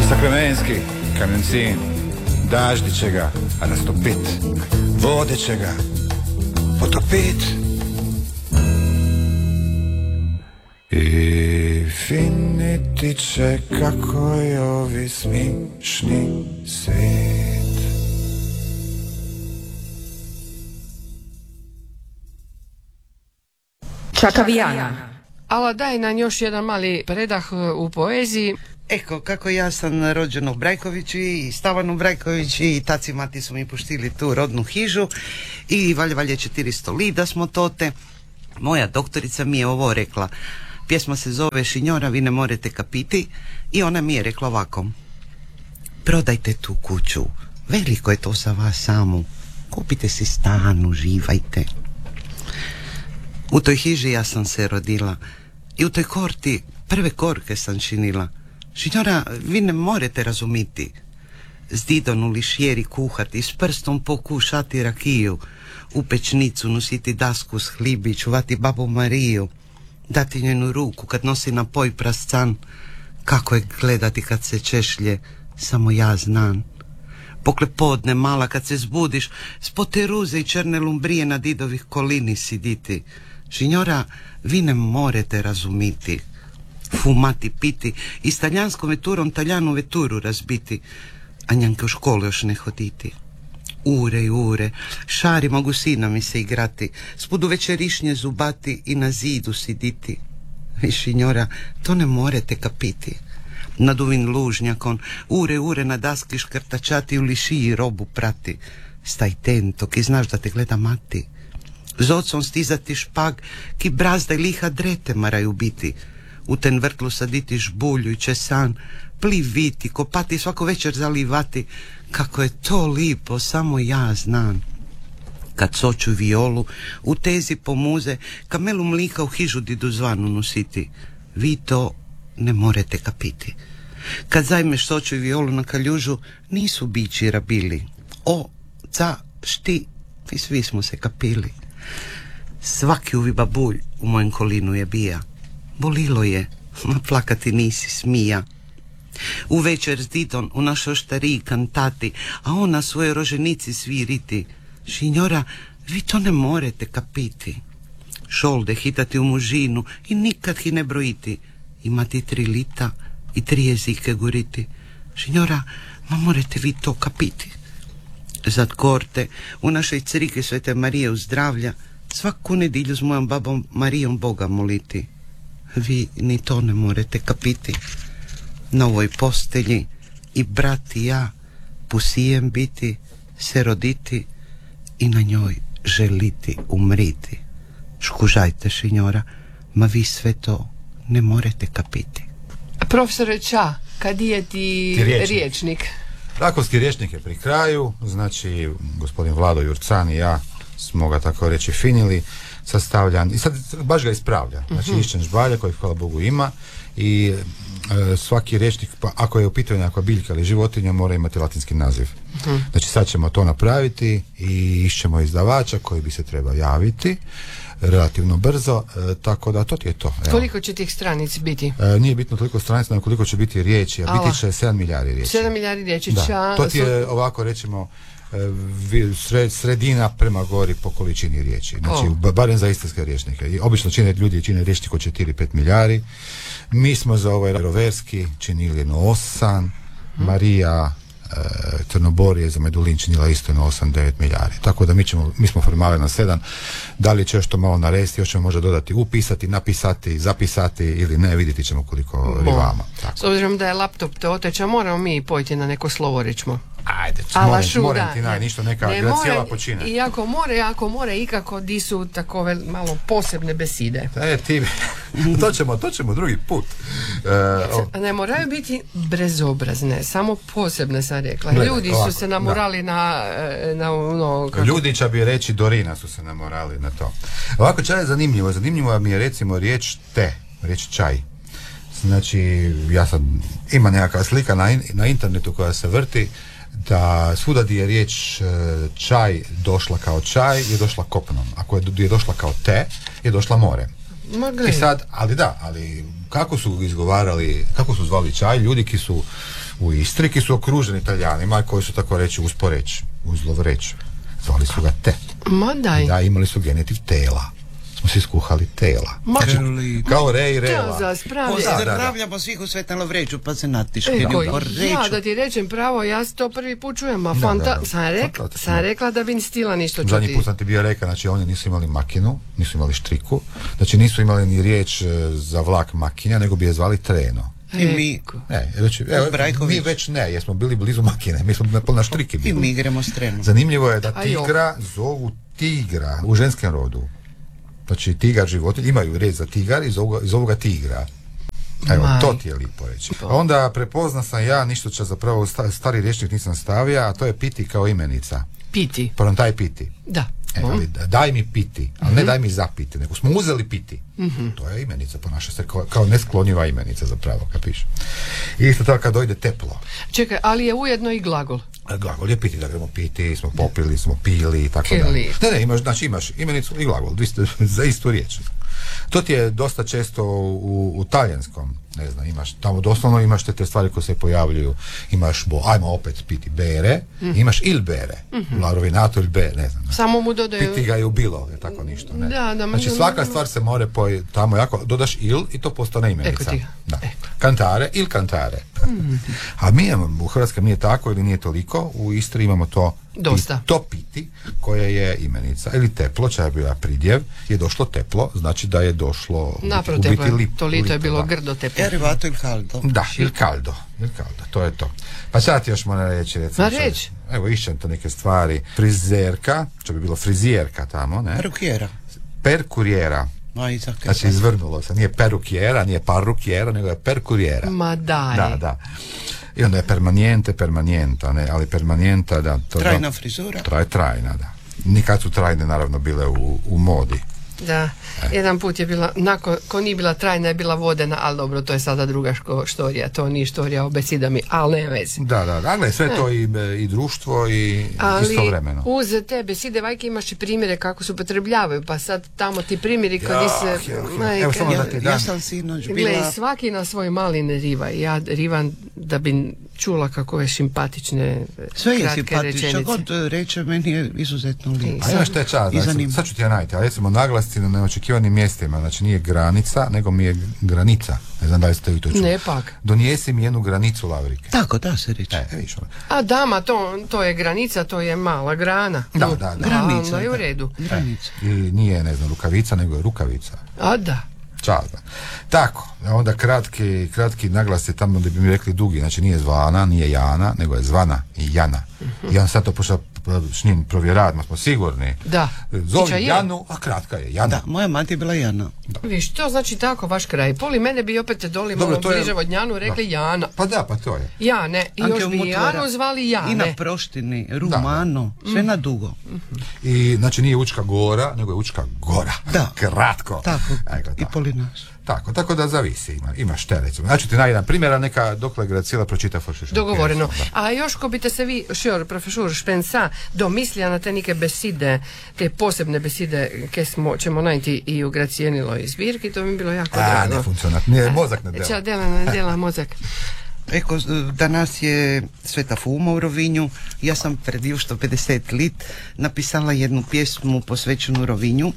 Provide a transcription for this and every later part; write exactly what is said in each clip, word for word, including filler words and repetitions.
Sakremenski, Kamencin, daždi će ga rastopit, vode će ga potopit. I finiti će kako je ovi smišni svijet. Čakavijana. Ala daj nam još jedan mali predah u poeziji. Eko, kako ja sam rođen u Brajkovići i stavan u Brajkovići i taci mati su mi puštili tu rodnu hižu i valje valje četiristo lida smo tote. Moja doktorica mi je ovo rekla. Pjesma se zove Signora, vi ne morete kapiti, i ona mi je rekla ovako: prodajte tu kuću, veliko je to za vas samu, kupite si stan, uživajte. U toj hiži ja sam se rodila i u toj korti prve korke sam činila. Signora, vi ne morete razumiti, s didon u lišjeri kuhati, s prstom pokušati rakiju, u pečnicu nositi dasku s hlibi, čuvati babu Mariju, dati njenu ruku kad nosi na poj prascan, kako je gledati kad se češlje, samo ja znam. Pokle podne mala kad se zbudiš, spote ruze i črne lumbrije na didovih kolini siditi. Signora, vi ne morete razumiti, fumati, piti i s taljanskom veturom taljanu veturu razbiti, a njanke u školu još ne hoditi. Ure i ure, šari mogu sinami se igrati, spudu večerišnje zubati i na zidu siditi. Vi, signora, to ne morete kapiti. Nad uvin lužnjakon, ure ure na daski škrtačati, u lišiji robu prati. Staj tento, ki znaš da te gleda mati. Z ocom stizati špag, ki brazda i liha drete maraju biti. U ten vrtlu saditi žbulju i česan, pliviti, kopati, svako večer zalivati. Kako je to lipo, samo ja znam. Kad soču violu, u tezi pomuze, kamelu mlika u hižu didu zvanu nositi. Vi to ne morete kapiti. Kad zajmeš soču i violu na kaljužu, nisu bići rabili. O, ca, šti, i svi smo se kapili. Svaki uvi babulj u mojem kolinu je bija. Bolilo je, ma plakati nisi smija. U večer s didon u našoj štariji kantati, a on na svojoj roženici sviriti. Signora, vi to ne morete kapiti. Šolde hitati u mužinu i nikad hi ne brojiti. Imati tri lita i tri jezike goriti. Signora, ma morate vi to kapiti. Zad korte u našoj criki Svete Marije u zdravlja svaku nedilju s mojom babom Marijom Boga moliti. Vi ni to ne morete kapiti. Na ovoj postelji i brat i ja pusijem biti, se roditi i na njoj želiti umriti. Škužajte, signora, ma vi sve to ne morete kapiti. Profesore Ča, kad je ti riječnik? riječnik? Rakovski riječnik je pri kraju, znači gospodin Vlado Jurcan i ja smo ga tako reći finili, sastavljan i sad baš ga ispravlja, znači uh-huh. išćen žbalja koji hvala Bogu ima i e, svaki riječnik, pa ako je u pitanju nekakva biljka ili životinja, mora imati latinski naziv. Uh-huh. Znači sad ćemo to napraviti i išćemo izdavača koji bi se treba javiti relativno brzo, e, tako da to ti je to. Evo. Koliko će tih stranic biti? E, nije bitno toliko stranica, nego koliko će biti riječi, a Ala. biti će sedam milijardi riječi. sedam milijardi riječi. Da. Ča... To ti je ovako recimo Sred, sredina prema gori po količini riječi, znači oh. barem za istarske riječnike. I obično čine ljudi čine riječnik od četiri do pet milijardi. Mi smo za ovaj roverski činili jedno osam, hmm. Marija e, Crnoborije za Medulin činila isto jedno osam do devet milijardi. Tako da mi, ćemo, mi smo formali na sedam. Da li će još to malo naresti, još ćemo možda dodati, upisati, napisati, zapisati ili ne, vidjeti ćemo koliko rivama. S obzirom da je laptop te oteća, moramo mi pojti na neko slovo, rećemo. Ajde, moram, moram ti naj, ništa neka ne gracijela počine. Iako more, ako more ikako di su takove malo posebne beside. E, ti, to ćemo, to ćemo drugi put. E, ne moraju biti brezobrazne, samo posebne sam rekla. Gleda, ljudi ovako, su se namorali da. na, na ono... Kako... Ljudića bi reći Dorina su se namorali na to. Ovako čaj je zanimljivo. Zanimljivo mi je recimo riječ te, riječ čaj. Znači, ja sam, ima nekakva slika na, in, na internetu koja se vrti, da svuda gdje je riječ čaj došla kao čaj je došla kopnom, ako je, je došla kao te je došla more. I sad, ali da, ali kako su izgovarali, kako su zvali čaj ljudi ki su u Istri, ki su okruženi Italijanima koji su tako reći usporeć, uzlovreć. Zvali su ga te. Ma daj. Da, imali su genitiv tela. Smo si skuhali tela. Znači, kao re i rela. Pozdravljamo svih u Svetom Lovreću, pa se natiški. Ja da ti rečem pravo, ja to prvi put čujem, a fanta... sam, rek, sam rekla da bi stila ništa čuti. Zadnji put sam ti bio rekao, znači oni nisu imali makinu, nisu imali štriku, znači nisu imali ni riječ za vlak makinja, nego bi je zvali treno. I mi, ne, već, evo, mi već ne, jer smo bili blizu makine, mi smo na štriki bili. I mi igramo s trenom. Zanimljivo je da tigra zovu tigra u ženskom rodu. Znači tigar životinj, imaju riječ za tigar i zovu, zovu ga tigra. Evo, Maj. To ti je lijepo reći. A onda prepozna sam ja, ništa će zapravo stari rječnik nisam stavio, a to je piti kao imenica. Piti. Prontaj piti. Da. E, ali, daj mi piti, ali mm-hmm. ne daj mi za piti, nego smo uzeli piti. Mm-hmm. To je imenica, ponaša se kao, kao nesklonjiva imenica zapravo, kapiš. I isto tako kad dojde teplo. Čekaj, ali je ujedno i glagol. Glagol je piti, da gremo piti, smo popili, smo pili i tako dalje. Ne, ne, imaš, znači imaš imenicu i glagol, za istu riječ. To ti je dosta često u, u talijanskom, ne znam, imaš, tamo doslovno imaš te, te stvari koje se pojavljuju, imaš, bo, ajmo opet piti bere, mm. imaš il bere, mm-hmm. la rovinato il bere, ne znam. Ne. Samo mu dodaju... Piti ga je ubilo, je tako ništa, ne. Da, da, znači svaka da, stvar se more poj, tamo jako, dodaš il i to postane imenica. Da. Kantare, il kantare. Mm-hmm. A mi imamo, u Hrvatskoj nije tako ili nije toliko, u Istri imamo to dosta. To piti, koje je imenica. Ili teplo, čaj je bila pridjev, je došlo teplo, znači da je došlo Napravo teplo, to lito je bilo da. Grdo teplo. E arrivato il caldo. Da, il caldo, il caldo, to je to. Pa sad ti još moram reći, recimo, Ma reći. Evo išćem to neke stvari. Frizerka, što bi bilo frizijerka tamo, ne? Perukijera. Perkurijera. Znači izvrnulo se, nije perukijera, nije parukijera, nego je perkurijera. Ma daj. Da, da. I onda je permanijente, permanijenta, ne, ali permanijenta, da. To, trajna da, frizura. Traj, trajna, da. Nikad su trajne, naravno, bile u, u modi. Da, e. jedan put je bila, nakon, ko nije bila trajna je bila vodena, ali dobro, to je sada druga ško, štorija, to nije štorija o besidami, ali ne vezi. Da, da, da, sve e. to i, i društvo i ali istovremeno. Uz te beside, vajke, imaš i primjere kako se upotrebljavaju, pa sad tamo ti primjeri kad ja, se... Ja, ja. Evo samo ja, da ti ja sam sinoć bila... Gle, svaki na svoj mali ne riva, ja rivam da bi čula kako je simpatične sve je simpatično, god reče, meni je izuzetno lijepo. A imaš te čas, znači, sad ću ti ja najti, ali recimo naglasiti na neočekivanim mjestima, znači nije granica, nego mi je granica. Ne znam da li ste vi to čuli. Ne pak. Donijesi mi jednu granicu lavrike. Tako, da se reče. E, viš, a dama, to, to je granica, to je mala grana. Da, da, da. Granica, je u redu. Granica. I nije, ne znam, rukavica, nego je rukavica. A da. Čazna. Tako, onda kratki, kratki naglas je tamo da bi mi rekli dugi, znači nije zvana, nije Jana, nego je zvana i Jana. Uh-huh. I on sad to pošao s njim provjeravati, smo sigurni. Da. Zovi Janu, a kratka je Jana. Da, moja mati je bila Jana. Da. Viš, to znači tako vaš kraj. Poli mene bi opet doli malo bliže od Janu rekli da. Jana. Pa da, pa to je. Jane, i još bi Janu zvali Jane. I na Proštini, Rumano, da, da. Sve mm. na dugo. Mm-hmm. I znači nije Učka Gora, nego je Učka Gora. Da. Kratko. Tako, Ego, i Polinaš. Tako, tako da zavisi, ima, imaš te recimo. Znači ti na jedan primjer, neka dokle Gracila pročita foršuš. Dogovoreno. A još ko biste se vi, šor, profesor Špensa, domislija na te neke beside, te posebne beside, ke smo, ćemo najti i u Gracijeniloj zbirki, to mi bilo jako drago. A, drago. ne funkcionat, nije mozak ne dela. Ča, dela, ne dela mozak. Eko, danas je Sveta Fuma u Rovinju, ja sam pred još sto pedeset lit napisala jednu pjesmu posvećenu Rovinju,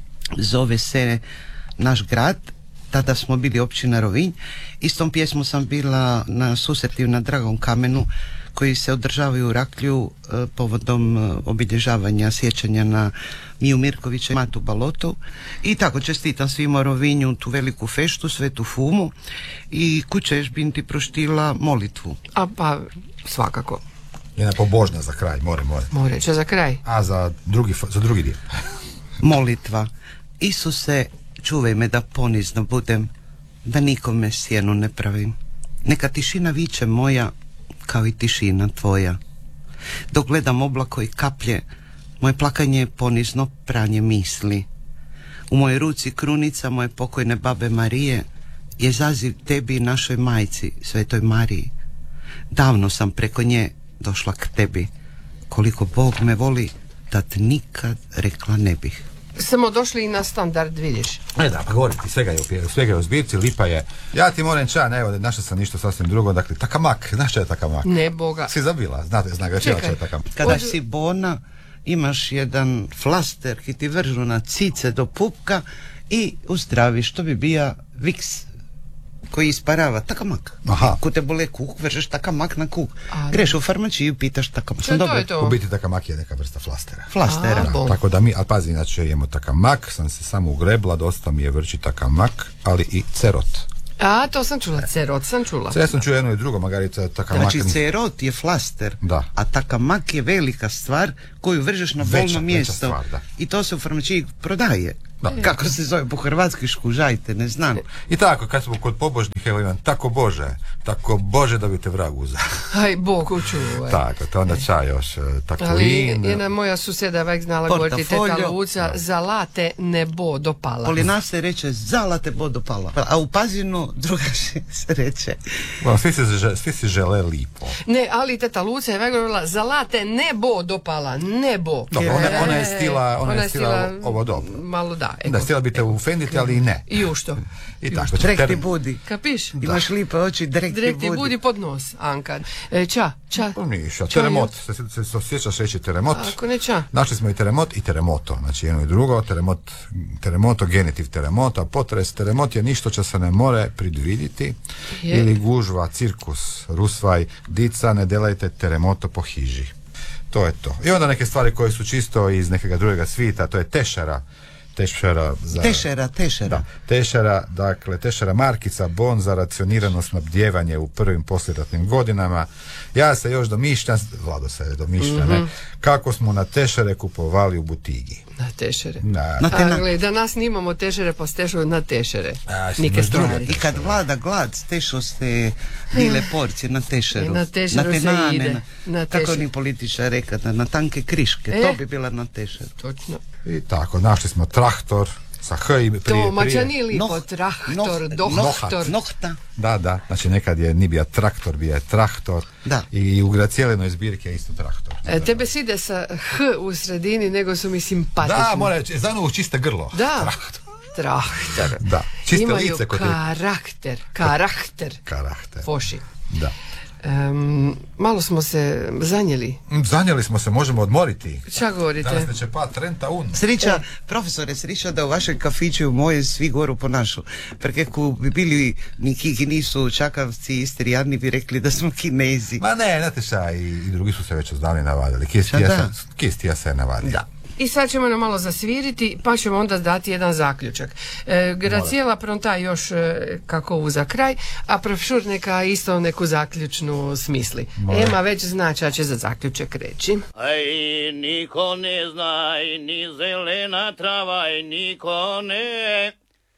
zove se Naš grad. Tada smo bili općina Rovinj. Istom pjesmu sam bila na susretu na Dragom kamenu koji se održavaju u Raklju eh, povodom eh, obilježavanja sjećanja na Miju Mirkovića i Matu Balotu. I tako čestitam svima Rovinju tu veliku feštu, Svetu Fumu, i kućeš bi ti proštila molitvu. A pa svakako. Jedna pobožna za kraj, more, more. More, će za kraj. A za drugi, za drugi dio. Molitva. Isuse, čuvaj me da ponizno budem, da nikome sjenu ne pravim. Neka tišina viče moja, kao i tišina tvoja. Dok gledam oblako i kaplje, moje plakanje je ponizno pranje misli. U mojoj ruci krunica moje pokojne babe Marije je zaziv tebi i našoj majci, Svetoj Mariji. Davno sam preko nje došla k tebi. Koliko Bog me voli, da te nikad rekla ne bih. Samo došli i na standard, vidiš. E da, pa govoriti, svega je, u, svega je u zbirci, lipa je. Ja ti moram čan, evo, našao sam ništa sasvim drugo, dakle, takamak, znaš što je takamak? Ne, boga. Si zabila, znate, zna ga što je takamak. Kada Od- si bona, imaš jedan flaster ki ti vržu na cice do pupka i uzdraviš, to bi bija viks koji isparava takamak. Aha. Ko te bole kuk, vržeš takamak na kuk. A, Greš u farmaciju, pitaš takamak. Što je to Dobro, je to? U biti takamak je neka vrsta flastera. flastera. A, Da, bom. tako da mi, ali pazi, inače jemo takamak, sam se samo ugrebla, dosta mi je vrči takamak, ali i cerot. A, to sam čula, cerot sam čula. Sve sam čuo jedno i drugo, Magarica, takamak. Znači cerot je flaster, Da. a takamak je velika stvar koju vržeš na Veća- bolno veća mjesto. stvar, da. I to se u farmaciji prodaje. Da. Kako se zove po hrvatski, škužajte, ne znam. I tako, kad smo kod pobožnih, evo imam, tako Bože, tako Bože da bi te vrag uzeo. Aj, Bog učuvaj. Tako, to onda čaj još, e, Ali taklin. jedna moja susjeda uvijek znala govoriti Portafolio. teta Luca, za late nebo dopala. Polina se reče zalate bodopala, a u Pazinu druga se reče. Bueno, svi, se, žele- svi si žele lipo. Ne, ali teta Luca je uvijek govorila, za late nebo dopala, nebo. Dobro, ona, E, ona je stila, ona je stila ovo dobro. Malo da. Da, stila bi te ufenditi, ali i ne. I u što? I tako. Drek ti ter- budi. Kapiš? Imaš lipe oči, drek, Direkt ti ti budi. budi pod nos, Anka. E, ča, ča. Pa ništa, Čaj teremot, još? se, se, se osjećaš reći teremot. Ako ne ča. Našli smo i teremot i teremoto, znači jedno i drugo, teremot, teremoto, genitiv teremota, potres, teremot je ništo čo se ne more predviditi, Je. ili gužva, cirkus, rusvaj, dica, ne delajte teremoto po hiži. To je to. I onda neke stvari koje su čisto iz nekega drugega svita, to je tešara, tešara za... Tešera, tešera. Da, tešara, dakle, tešara markica, bon za racionirano snabdjevanje u prvim posljeratnim godinama. Ja se još domišljam, Vlado se domišlja, ne, kako smo na tešere kupovali u butigi. Na tešere. Na, Na te na- A, gle, da nas nimamo tešere, pa stešo na tešere. A, si Nike imaš druge stvari. I kad vlada glad, stešo ste bile porcije na tešeru. I na tešeru se tenane, ide, na- na Kako tešer. ni političar reka, na, na tanke kriške, E. to bi bila na tešeru. Točno. I tako, našli smo traktor sa H i prije, To, ma ča prije. nije lipo, Noh- traktor, noh- dohtor. noht- Nohta. Da, da, znači nekad je ni bija traktor, bija je traktor. Da. I u gracijelinoj zbirki je isto traktor. E, tebe se ide sa H u sredini, nego su mi simpatični. Da, mora, zanovu čiste grlo. Da. Traktor. Traktor. Da, čiste Imaju lice kod te- karakter, karakter. Karakter. Foši. Da. Em, malo smo se zanijeli. Mm, Zanijeli smo se, možemo odmoriti. Šta govorite? Danas neće pa Trenta un. Sriča, profesore, sriča da u vašem kafiću moje svi goru ponašu. Perché ako bi bili neki ki nisu čakavci, istrijani bi rekli da smo Kinezi. Ma ne, znate šta, i, i drugi su se već odavno navadili. Šta Kistija, da? sam, Kistija se je navadio. Da. I sad ćemo nam malo zasviriti, pa ćemo onda dati jedan zaključak. E, Gracijela Pronta još e, kako u za kraj, a profesor neka isto neku zaključnu smisli. Može. Ema već zna ča će za zaključak reći. Aj, niko ne zna, ni zelena trava, i niko ne